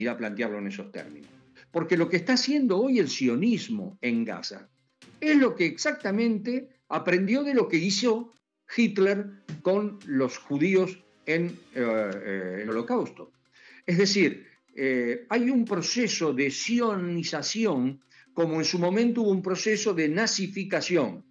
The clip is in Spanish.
a plantearlo en esos términos. Porque lo que está haciendo hoy el sionismo en Gaza es lo que exactamente aprendió de lo que hizo Hitler con los judíos en el Holocausto. Es decir, hay un proceso de sionización como en su momento hubo un proceso de nazificación.